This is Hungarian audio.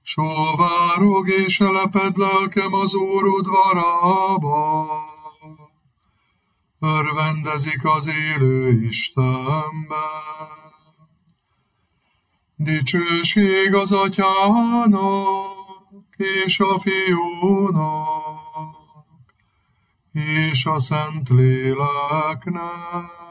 Sóvárog és eleped lelkem az Úr udvarába. Örvendezik az élő Istenben. Dicsőség az Atyának, és a Fiúnak, és a Szentléleknek,